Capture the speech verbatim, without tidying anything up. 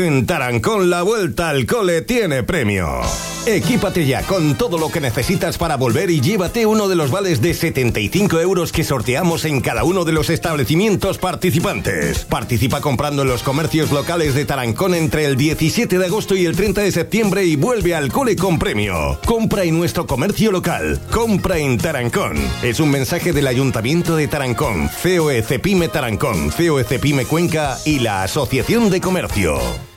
En Tarancón la vuelta al cole tiene premio. Equípate ya con todo lo que necesitas para volver y llévate uno de los vales de setenta y cinco euros que sorteamos en cada uno de los establecimientos participantes. Participa comprando en los comercios locales de Tarancón entre el diecisiete de agosto y el treinta de septiembre y vuelve al cole con premio. Compra en nuestro comercio local. Compra en Tarancón. Es un mensaje del Ayuntamiento de Tarancón, C O E Cepime Tarancón, C O E Cepime Cuenca y la Asociación de Comercio.